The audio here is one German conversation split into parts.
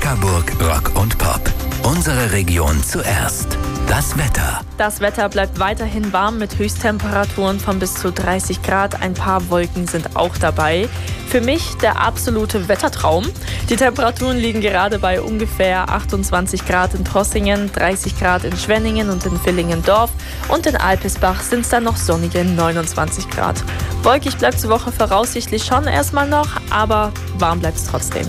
Neckarburg Rock und Pop. Unsere Region zuerst. Das Wetter. Das Wetter bleibt weiterhin warm mit Höchsttemperaturen von bis zu 30 Grad. Ein paar Wolken sind auch dabei. Für mich der absolute Wettertraum. Die Temperaturen liegen gerade bei ungefähr 28 Grad in Trossingen, 30 Grad in Schwenningen und in Villingendorf. Und in Alpesbach sind es dann noch sonnige 29 Grad. Wolkig bleibt die Woche voraussichtlich schon erstmal noch, aber warm bleibt es trotzdem.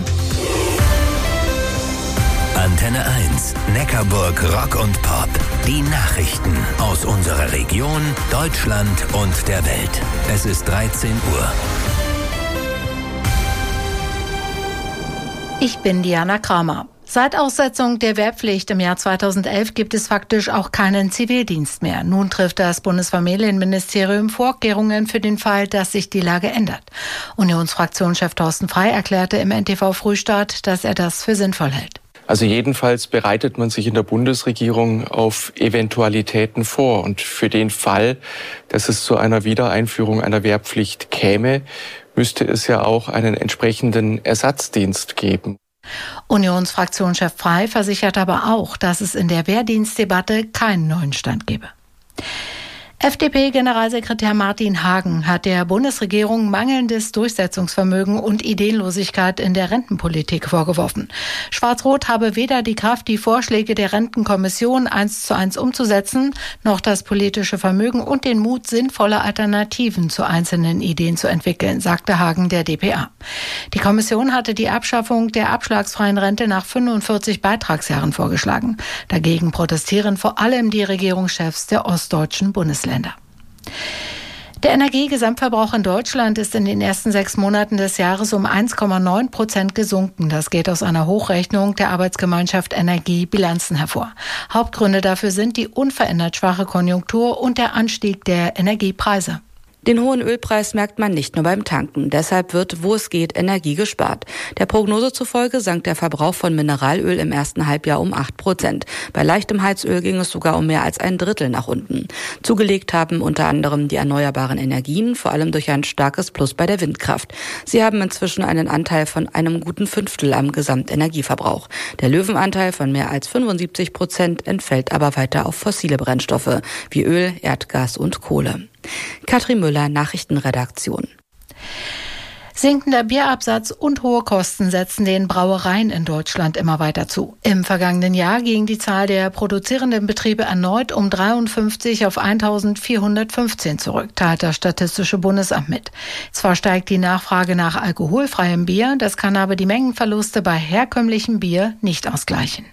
Antenne 1, Neckarburg Rock und Pop. Die Nachrichten aus unserer Region, Deutschland und der Welt. Es ist 13 Uhr. Ich bin Diana Kramer. Seit Aussetzung der Wehrpflicht im Jahr 2011 gibt es faktisch auch keinen Zivildienst mehr. Nun trifft das Bundesfamilienministerium Vorkehrungen für den Fall, dass sich die Lage ändert. Unionsfraktionschef Thorsten Frey erklärte im NTV Frühstart, dass er das für sinnvoll hält. Also jedenfalls bereitet man sich in der Bundesregierung auf Eventualitäten vor. Und für den Fall, dass es zu einer Wiedereinführung einer Wehrpflicht käme, müsste es ja auch einen entsprechenden Ersatzdienst geben. Unionsfraktionschef Frey versichert aber auch, dass es in der Wehrdienstdebatte keinen neuen Stand gebe. FDP-Generalsekretär Martin Hagen hat der Bundesregierung mangelndes Durchsetzungsvermögen und Ideenlosigkeit in der Rentenpolitik vorgeworfen. Schwarz-Rot habe weder die Kraft, die Vorschläge der Rentenkommission 1:1 umzusetzen, noch das politische Vermögen und den Mut, sinnvolle Alternativen zu einzelnen Ideen zu entwickeln, sagte Hagen der dpa. Die Kommission hatte die Abschaffung der abschlagsfreien Rente nach 45 Beitragsjahren vorgeschlagen. Dagegen protestieren vor allem die Regierungschefs der ostdeutschen Bundesländer. Der Energiegesamtverbrauch in Deutschland ist in den ersten 6 Monaten des Jahres um 1,9% gesunken. Das geht aus einer Hochrechnung der Arbeitsgemeinschaft Energie Bilanzen hervor. Hauptgründe dafür sind die unverändert schwache Konjunktur und der Anstieg der Energiepreise. Den hohen Ölpreis merkt man nicht nur beim Tanken. Deshalb wird, wo es geht, Energie gespart. Der Prognose zufolge sank der Verbrauch von Mineralöl im ersten Halbjahr um 8%. Bei leichtem Heizöl ging es sogar um mehr als ein Drittel nach unten. Zugelegt haben unter anderem die erneuerbaren Energien, vor allem durch ein starkes Plus bei der Windkraft. Sie haben inzwischen einen Anteil von einem guten 1/5 am Gesamtenergieverbrauch. Der Löwenanteil von mehr als 75% entfällt aber weiter auf fossile Brennstoffe wie Öl, Erdgas und Kohle. Katrin Müller, Nachrichtenredaktion. Sinkender Bierabsatz und hohe Kosten setzen den Brauereien in Deutschland immer weiter zu. Im vergangenen Jahr ging die Zahl der produzierenden Betriebe erneut um 53 auf 1.415 zurück, teilt das Statistische Bundesamt mit. Zwar steigt die Nachfrage nach alkoholfreiem Bier, das kann aber die Mengenverluste bei herkömmlichem Bier nicht ausgleichen.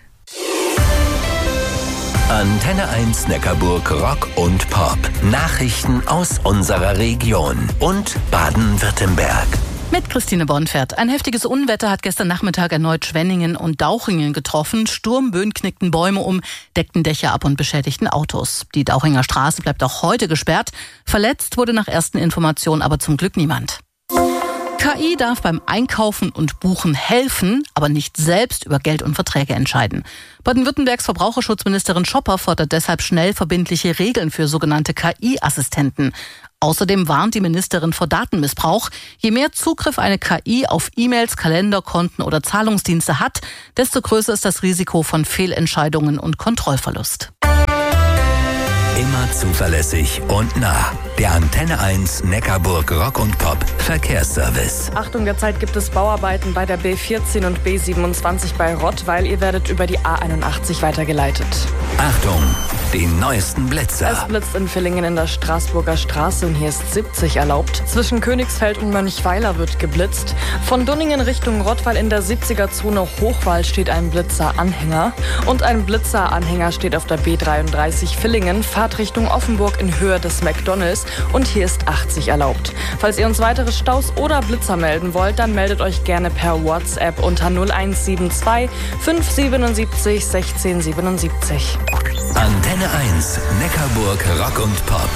Antenne 1 Neckarburg Rock und Pop. Nachrichten aus unserer Region und Baden-Württemberg. Mit Christine Bonfert. Ein heftiges Unwetter hat gestern Nachmittag erneut Schwenningen und Dauchingen getroffen. Sturmböen knickten Bäume um, deckten Dächer ab und beschädigten Autos. Die Dauchinger Straße bleibt auch heute gesperrt. Verletzt wurde nach ersten Informationen aber zum Glück niemand. KI darf beim Einkaufen und Buchen helfen, aber nicht selbst über Geld und Verträge entscheiden. Baden-Württembergs Verbraucherschutzministerin Schopper fordert deshalb schnell verbindliche Regeln für sogenannte KI-Assistenten. Außerdem warnt die Ministerin vor Datenmissbrauch. Je mehr Zugriff eine KI auf E-Mails, Kalenderkonten oder Zahlungsdienste hat, desto größer ist das Risiko von Fehlentscheidungen und Kontrollverlust. Immer zuverlässig und nah. Der Antenne 1 Neckarburg Rock und Pop Verkehrsservice. Achtung, derzeit gibt es Bauarbeiten bei der B14 und B27 bei Rottweil. Ihr werdet über die A81 weitergeleitet. Achtung, die neuesten Blitzer. Es blitzt in Villingen in der Straßburger Straße und hier ist 70 erlaubt. Zwischen Königsfeld und Mönchweiler wird geblitzt. Von Dunningen Richtung Rottweil in der 70er-Zone Hochwald steht ein Blitzeranhänger. Und ein Blitzeranhänger steht auf der B33 Villingen, Fahrt Richtung Offenburg in Höhe des McDonalds. Und hier ist 80 erlaubt. Falls ihr uns weitere Staus oder Blitzer melden wollt, dann meldet euch gerne per WhatsApp unter 0172 577 1677. Antenne 1 Neckarburg Rock und Pop.